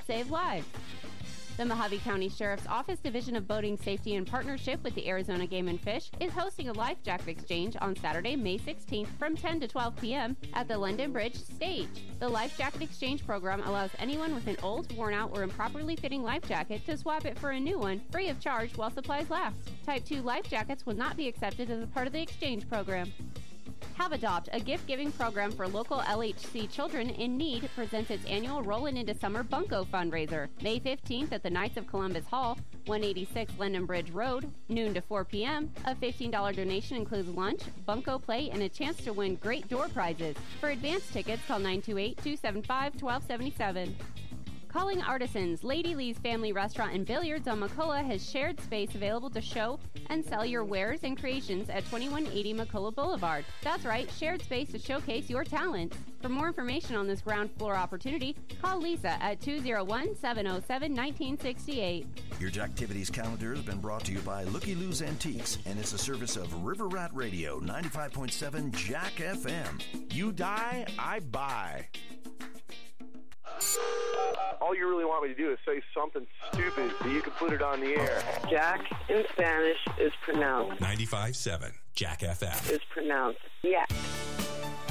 save lives. The Mojave County Sheriff's Office Division of Boating Safety, in partnership with the Arizona Game and Fish, is hosting a life jacket exchange on Saturday, May 16th from 10 to 12 p.m. at the London Bridge Stage. The life jacket exchange program allows anyone with an old, worn-out, or improperly fitting life jacket to swap it for a new one free of charge while supplies last. Type 2 life jackets will not be accepted as a part of the exchange program. Have Adopt, a gift-giving program for local LHC children in need, presents its annual Rollin' Into Summer Bunko fundraiser, May 15th at the Knights of Columbus Hall, 186 London Bridge Road, noon to 4 p.m. A $15 donation includes lunch, bunko play, and a chance to win great door prizes. For advance tickets, call 928-275-1277. Calling Artisans, Lady Lee's Family Restaurant and Billiards on McCullough has shared space available to show and sell your wares and creations at 2180 McCullough Boulevard. That's right, shared space to showcase your talents. For more information on this ground floor opportunity, call Lisa at 201-707-1968. Your Jacktivities calendar has been brought to you by Looky Lou's Antiques and is a service of River Rat Radio 95.7 Jack FM. You die, I buy. All you really want me to do is say something stupid so you can put it on the air. Jack in Spanish is pronounced 95.7 Jack FM. Is pronounced Yak.